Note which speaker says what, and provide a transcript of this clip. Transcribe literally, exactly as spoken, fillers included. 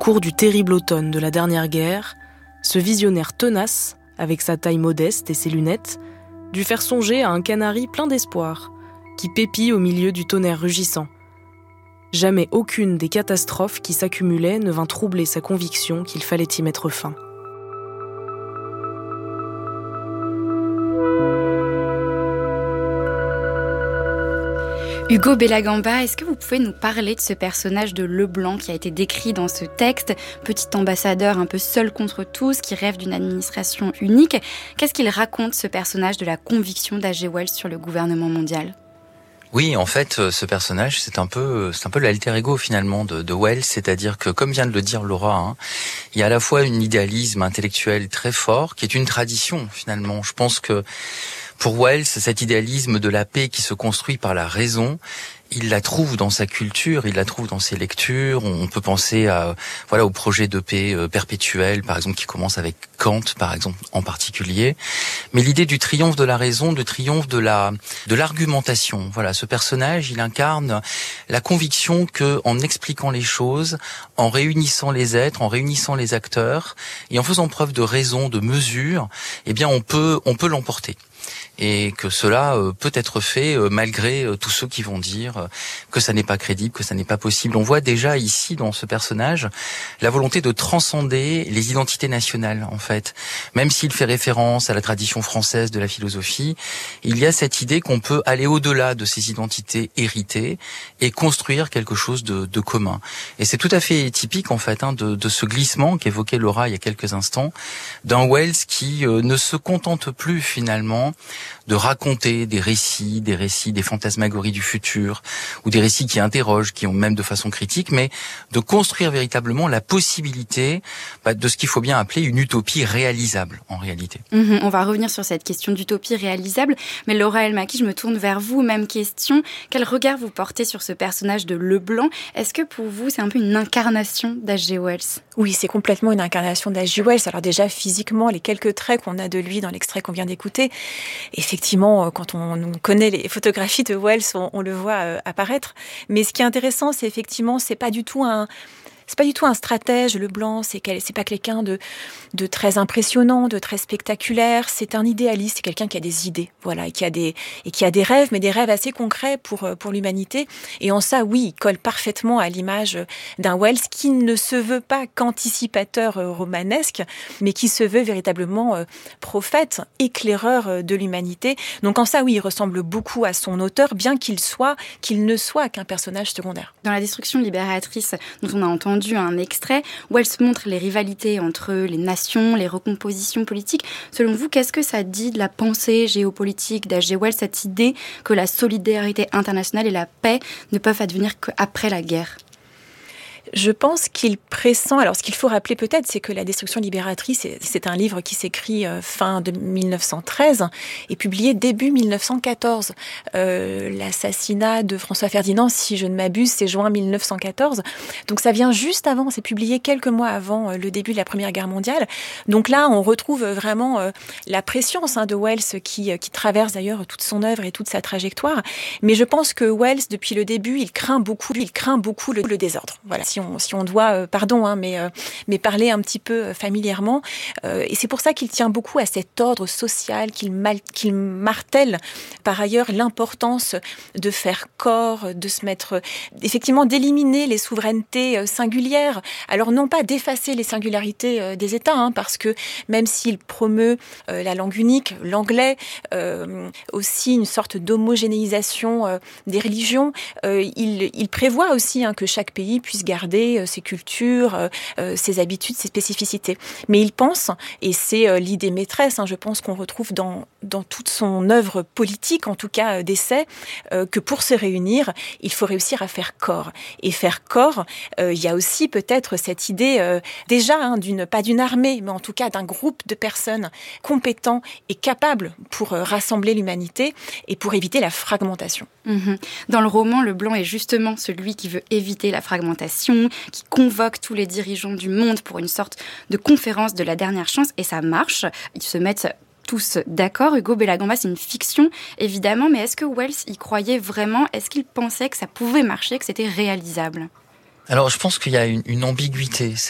Speaker 1: cours du terrible automne de la dernière guerre, ce visionnaire tenace, avec sa taille modeste et ses lunettes, dut faire songer à un canari plein d'espoir, qui pépit au milieu du tonnerre rugissant. Jamais aucune des catastrophes qui s'accumulaient ne vint troubler sa conviction qu'il fallait y mettre fin.
Speaker 2: Hugo Bellagamba, est-ce que vous pouvez nous parler de ce personnage de Leblanc qui a été décrit dans ce texte, petit ambassadeur un peu seul contre tous, qui rêve d'une administration unique? Qu'est-ce qu'il raconte, ce personnage, de la conviction d'H G Wells sur le gouvernement mondial?
Speaker 3: Oui, en fait, ce personnage, c'est un peu, c'est un peu l'alter ego finalement de, de Wells, c'est-à-dire que, comme vient de le dire Laura, hein, il y a à la fois un idéalisme intellectuel très fort, qui est une tradition finalement. Je pense que pour Wells, cet idéalisme de la paix qui se construit par la raison, il la trouve dans sa culture, il la trouve dans ses lectures. On peut penser à, voilà, au projet de paix perpétuel, par exemple, qui commence avec Kant, par exemple, en particulier. Mais l'idée du triomphe de la raison, du triomphe de la, de l'argumentation. Voilà, ce personnage, il incarne la conviction que, en expliquant les choses, en réunissant les êtres, en réunissant les acteurs, et en faisant preuve de raison, de mesure, eh bien, on peut, on peut l'emporter. Et que cela euh, peut être fait euh, malgré euh, tous ceux qui vont dire euh, que ça n'est pas crédible, que ça n'est pas possible. On voit déjà ici, dans ce personnage, la volonté de transcender les identités nationales, en fait. Même s'il fait référence à la tradition française de la philosophie, il y a cette idée qu'on peut aller au-delà de ces identités héritées et construire quelque chose de, de commun. Et c'est tout à fait typique, en fait, hein, de, de ce glissement qu'évoquait Laura il y a quelques instants, d'un Wells qui euh, ne se contente plus, finalement, de raconter des récits, des récits, des fantasmagories du futur, ou des récits qui interrogent, qui ont même de façon critique, mais de construire véritablement la possibilité bah, de ce qu'il faut bien appeler une utopie réalisable, en réalité.
Speaker 2: Mmh, on va revenir sur cette question d'utopie réalisable, mais Laura El-Maki, je me tourne vers vous, même question. Quel regard vous portez sur ce personnage de Leblanc? Est-ce que pour vous, c'est un peu une incarnation d'H G Wells?
Speaker 4: Oui, c'est complètement une incarnation d'H G Wells. Alors déjà, physiquement, les quelques traits qu'on a de lui dans l'extrait qu'on vient d'écouter, effectivement, quand on, on connaît les photographies de Wells, on, on le voit euh, apparaître. Mais ce qui est intéressant, c'est effectivement, c'est pas du tout un... C'est pas du tout un stratège, Leblanc, c'est, c'est pas quelqu'un de, de très impressionnant, de très spectaculaire, c'est un idéaliste, c'est quelqu'un qui a des idées, voilà, et qui a des, et qui a des rêves, mais des rêves assez concrets pour, pour l'humanité. Et en ça, oui, il colle parfaitement à l'image d'un Wells qui ne se veut pas qu'anticipateur romanesque, mais qui se veut véritablement prophète, éclaireur de l'humanité. Donc en ça, oui, il ressemble beaucoup à son auteur, bien qu'il soit, qu'il ne soit qu'un personnage secondaire.
Speaker 2: Dans La Destruction libératrice, dont on a entendu un extrait, Wells montre les rivalités entre les nations, les recompositions politiques. Selon vous, qu'est-ce que ça dit de la pensée géopolitique d'H G Wells, cette idée que la solidarité internationale et la paix ne peuvent advenir qu'après la guerre?
Speaker 4: Je pense qu'il pressent... Alors, ce qu'il faut rappeler peut-être, c'est que La Destruction libératrice, c'est un livre qui s'écrit fin de mille neuf cent treize et publié début mille neuf cent quatorze. Euh, l'assassinat de François Ferdinand, si je ne m'abuse, c'est juin mille neuf cent quatorze. Donc, ça vient juste avant, c'est publié quelques mois avant le début de la Première Guerre mondiale. Donc là, on retrouve vraiment la prescience hein, de Wells qui, qui traverse d'ailleurs toute son œuvre et toute sa trajectoire. Mais je pense que Wells, depuis le début, il craint beaucoup, il craint beaucoup le, le désordre. Voilà. Si on, si on doit, euh, pardon, hein, mais, euh, mais parler un petit peu familièrement. Euh, et c'est pour ça qu'il tient beaucoup à cet ordre social, qu'il, mal, qu'il martèle par ailleurs l'importance de faire corps, de se mettre, effectivement, d'éliminer les souverainetés singulières. Alors non pas d'effacer les singularités des États, hein, parce que même s'il promeut euh, la langue unique, l'anglais, euh, aussi une sorte d'homogénéisation euh, des religions, euh, il, il prévoit aussi hein, que chaque pays puisse garder ses cultures, euh, ses habitudes, ses spécificités. Mais il pense, et c'est euh, l'idée maîtresse, hein, je pense qu'on retrouve dans, dans toute son œuvre politique, en tout cas euh, d'essai, euh, que pour se réunir, il faut réussir à faire corps. Et faire corps, euh, il y a aussi peut-être cette idée, euh, déjà, hein, d'une, pas d'une armée, mais en tout cas d'un groupe de personnes compétents et capables pour euh, rassembler l'humanité et pour éviter la fragmentation.
Speaker 2: Mmh. Dans le roman, Leblanc est justement celui qui veut éviter la fragmentation, qui convoque tous les dirigeants du monde pour une sorte de conférence de la dernière chance, et ça marche. Ils se mettent tous d'accord. Hugo Bellagamba, c'est une fiction, évidemment, mais est-ce que Wells y croyait vraiment? Est-ce qu'il pensait que ça pouvait marcher, que c'était réalisable?
Speaker 3: Alors, je pense qu'il y a une, une ambiguïté.